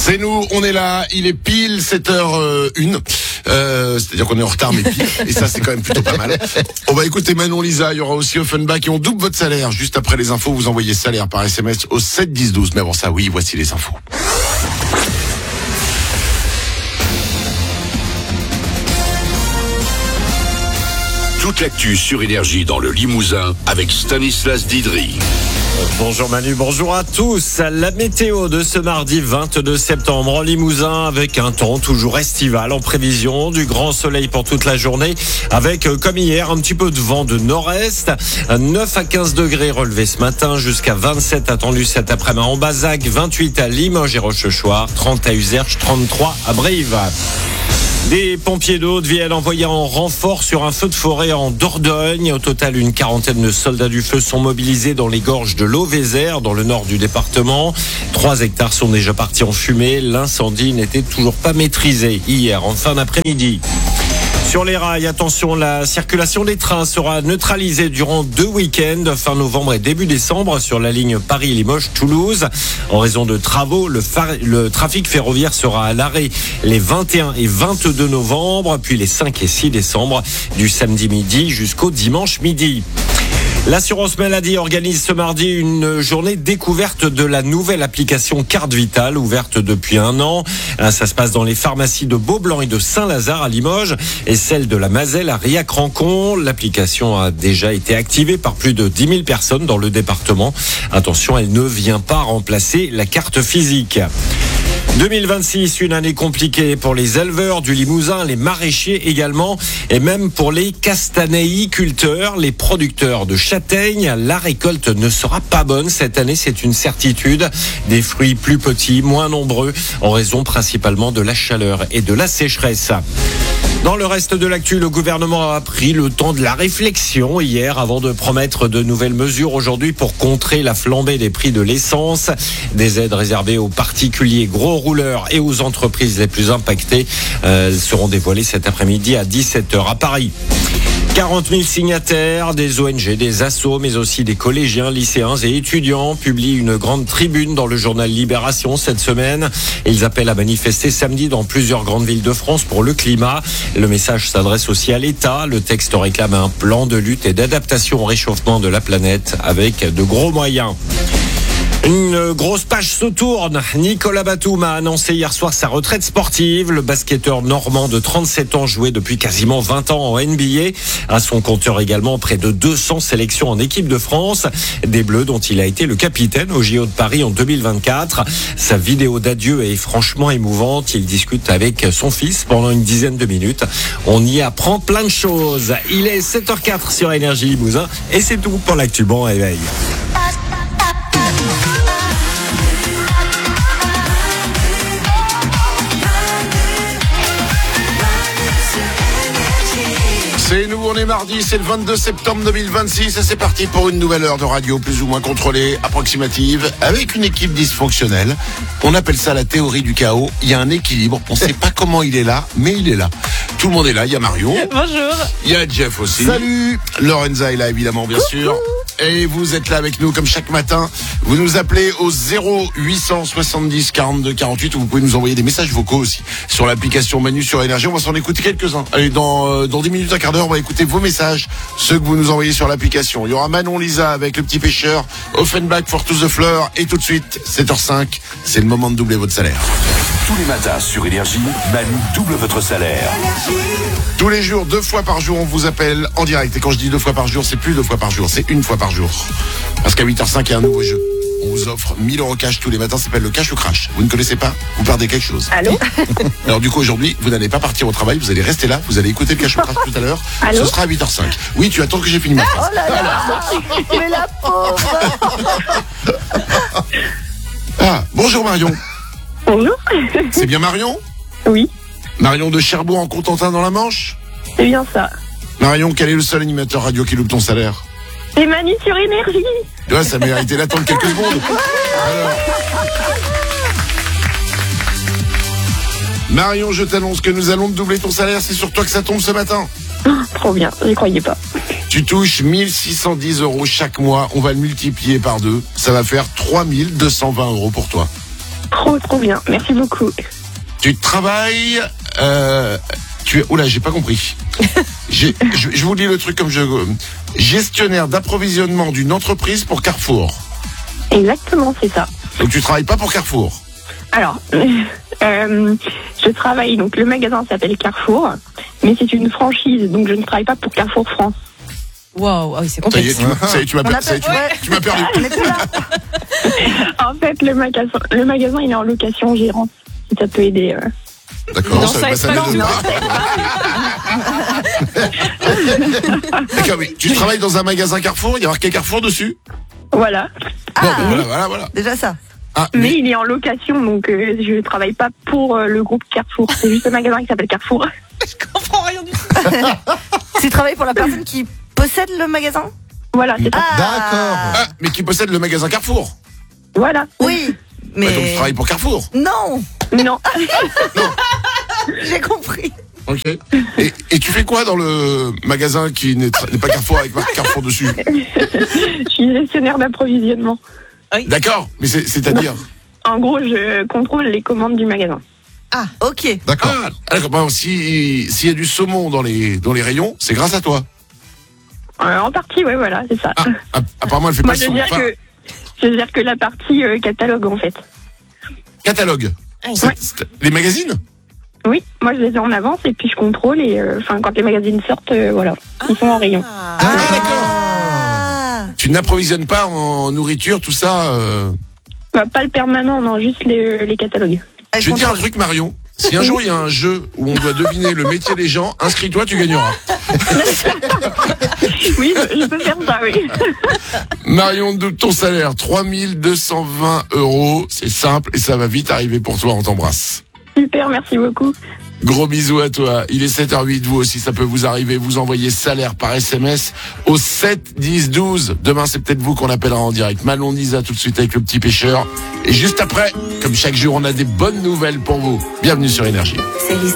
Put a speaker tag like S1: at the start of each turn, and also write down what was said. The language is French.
S1: C'est nous, on est là, il est pile 7h01. C'est-à-dire qu'on est en retard, mais pile. Et ça, c'est quand même plutôt pas mal. On va écouter Manon Lisa, il y aura aussi Offenbach et on double votre salaire. Juste après les infos, vous envoyez salaire par SMS au 7 10 12. Mais avant ça, oui, voici les infos.
S2: Toute l'actu sur Énergie dans le Limousin avec Stanislas Didry.
S3: Bonjour Manu, bonjour à tous. La météo de ce mardi 22 septembre en Limousin avec un temps toujours estival en prévision, du grand soleil pour toute la journée avec, comme hier, un petit peu de vent de nord-est. 9 à 15 degrés relevés ce matin, jusqu'à 27 attendus cet après-midi en Bazac, 28 à Limoges et Rochechouart, 30 à Uzerche, 33 à Brive. Des pompiers de Haute-Vienne envoyés en renfort sur un feu de forêt en Dordogne. Au total, une quarantaine de soldats du feu sont mobilisés dans les gorges de l'Auvézère, dans le nord du département. 3 hectares sont déjà partis en fumée. L'incendie n'était toujours pas maîtrisé hier, en fin d'après-midi. Sur les rails, attention, la circulation des trains sera neutralisée durant 2 week-ends, fin novembre et début décembre, sur la ligne Paris-Limoges-Toulouse. En raison de travaux, le trafic ferroviaire sera à l'arrêt les 21 et 22 novembre, puis les 5 et 6 décembre, du samedi midi jusqu'au dimanche midi. L'assurance maladie organise ce mardi une journée découverte de la nouvelle application Carte Vitale, ouverte depuis 1 an. Ça se passe dans les pharmacies de Beaublanc et de Saint-Lazare à Limoges et celle de la Mazelle à Riac-Rancon. L'application a déjà été activée par plus de 10 000 personnes dans le département. Attention, elle ne vient pas remplacer la carte physique. 2026, une année compliquée pour les éleveurs du Limousin, les maraîchers également, et même pour les castanéiculteurs, les producteurs de châtaignes. La récolte ne sera pas bonne cette année, c'est une certitude. Des fruits plus petits, moins nombreux, en raison principalement de la chaleur et de la sécheresse. Dans le reste de l'actu, le gouvernement a pris le temps de la réflexion hier avant de promettre de nouvelles mesures aujourd'hui pour contrer la flambée des prix de l'essence. Des aides réservées aux particuliers gros rouleurs et aux entreprises les plus impactées seront dévoilées cet après-midi à 17h à Paris. 40 000 signataires, des ONG, des assos, mais aussi des collégiens, lycéens et étudiants publient une grande tribune dans le journal Libération cette semaine. Ils appellent à manifester samedi dans plusieurs grandes villes de France pour le climat. Le message s'adresse aussi à l'État. Le texte réclame un plan de lutte et d'adaptation au réchauffement de la planète avec de gros moyens. Une grosse page se tourne. Nicolas Batum a annoncé hier soir sa retraite sportive. Le basketteur normand de 37 ans jouait depuis quasiment 20 ans en NBA. À son compteur également près de 200 sélections en équipe de France. Des Bleus dont il a été le capitaine au JO de Paris en 2024. Sa vidéo d'adieu est franchement émouvante. Il discute avec son fils pendant une dizaine de minutes. On y apprend plein de choses. Il est 7h04 sur Énergie Limousin et c'est tout pour l'actu. Bon réveil.
S1: C'est nous, on est mardi, c'est le 22 septembre 2026 et c'est parti pour une nouvelle heure de radio plus ou moins contrôlée, approximative, avec une équipe dysfonctionnelle. On appelle ça la théorie du chaos. Il y a un équilibre, on ne sait pas comment il est là, mais il est là. Tout le monde est là, il y a Marion.
S4: Bonjour.
S1: Il y a Jeff aussi.
S5: Salut.
S1: Lorenza est là évidemment, bien sûr. Et vous êtes là avec nous comme chaque matin. Vous nous appelez au 0870 42 48 ou vous pouvez nous envoyer des messages vocaux aussi sur l'application Manu sur Énergie. On va s'en écouter quelques-uns. Allez, dans 10 minutes, un quart d'heure, on va écouter vos messages, ceux que vous nous envoyez sur l'application. Il y aura Manon Lisa avec le petit pêcheur, Offenbach for to the Fleur et tout de suite, 7h05, c'est le moment de doubler votre salaire.
S2: Tous les matins sur Énergie, Manu double votre salaire.
S1: Tous les jours, 2 fois par jour, on vous appelle en direct. Et quand je dis 2 fois par jour, c'est plus 2 fois par jour, c'est 1 fois par jour. Parce qu'à 8h05, il y a un nouveau jeu. On vous offre 1 000 € cash tous les matins, ça s'appelle le cash ou crash. Vous ne connaissez pas, vous perdez quelque chose.
S4: Allô.
S1: Alors du coup, aujourd'hui, vous n'allez pas partir au travail, vous allez rester là, vous allez écouter le cash ou crash tout à l'heure.
S4: Allô.
S1: Ce sera à 8h05. Oui, tu attends que j'ai fini ma phrase.
S4: Oh là là. Mais la pauvre.
S1: Ah, bonjour Marion.
S4: Bonjour.
S1: C'est bien Marion?
S4: Oui,
S1: Marion de Cherbourg en Cotentin dans la Manche?
S4: c'est bien ça.
S1: Marion, quel est le seul animateur radio qui loupe ton salaire?
S4: C'est Manu sur Énergie.
S1: Ouais, ça méritait d'attendre quelques secondes. Alors... Marion, je t'annonce que nous allons te doubler ton salaire. C'est sur toi que ça tombe ce matin.
S4: Oh, trop bien, j'y croyais pas.
S1: Tu touches 1 610 € chaque mois. On va le multiplier par 2. Ça va faire 3 220 € pour toi.
S4: Trop bien. Merci beaucoup.
S1: Tu travailles... Oula, j'ai pas compris. Je vous lis le truc comme gestionnaire d'approvisionnement d'une entreprise pour Carrefour.
S4: Exactement, c'est ça.
S1: Donc tu travailles pas pour Carrefour.
S4: Alors, je travaille, donc le magasin s'appelle Carrefour, mais c'est une franchise, donc je ne travaille pas pour Carrefour France.
S5: Waouh, ah oui, c'est
S1: Ça y est,
S5: complexe.
S1: tu m'as perdu.
S5: On est plus là.
S4: En fait, le magasin, il est en location gérante, si ça peut aider.
S1: D'accord,
S5: Non,
S1: ça
S5: ça
S1: m'aide
S5: aide
S1: pas. D'accord, mais tu travailles dans un magasin Carrefour, il y a marqué Carrefour dessus.
S4: Voilà.
S1: Bon, voilà.
S6: Déjà ça.
S1: Ah,
S4: Mais il est en location, donc je ne travaille pas pour le groupe Carrefour. C'est juste un magasin qui s'appelle Carrefour.
S5: Je comprends rien du tout.
S6: Tu travailles pour la personne qui possède le magasin?
S4: Voilà, c'est ça.
S1: D'accord. Mais qui possède le magasin Carrefour.
S4: Voilà.
S6: Oui, mais...
S1: Bah, donc tu travailles pour Carrefour.
S6: Non,
S4: Non.
S6: j'ai compris.
S1: Ok. Et tu fais quoi dans le magasin qui n'est pas Carrefour avec marque Carrefour dessus?
S4: Je suis gestionnaire d'approvisionnement.
S1: D'accord, mais c'est-à-dire?
S4: En gros, je contrôle les commandes du magasin.
S6: Ah, ok.
S1: D'accord. D'accord. Bon, s'il y a du saumon dans les rayons, c'est grâce à toi.
S4: En partie, ouais, voilà, c'est ça.
S1: Apparemment, elle fait
S4: Moi,
S1: pas
S4: je
S1: de
S4: veux
S1: saumon.
S4: dire que la partie catalogue, en fait.
S1: Catalogue. Les magazines?
S4: Oui, moi, je les ai en avance et puis je contrôle et quand les magazines sortent, voilà, ils sont en rayon.
S6: Ah.
S1: Tu n'approvisionnes pas en nourriture, tout ça
S4: Pas le permanent, non, juste les catalogues.
S1: Je vais te dire un truc, Marion. Si un jour il y a un jeu où on doit deviner le métier des gens, inscris-toi, tu gagneras.
S4: Oui, je peux faire ça, oui.
S1: Marion, double ton salaire, 3220 €. C'est simple et ça va vite arriver pour toi, on t'embrasse.
S4: Super, merci beaucoup.
S1: Gros bisous à toi. Il est 7h08, vous aussi, ça peut vous arriver. Vous envoyez salaire par SMS au 7 10 12. Demain, c'est peut-être vous qu'on appellera en direct. Manon Nisa tout de suite avec le petit pêcheur. Et juste après, comme chaque jour, on a des bonnes nouvelles pour vous. Bienvenue sur Énergie.
S6: C'est l'histoire.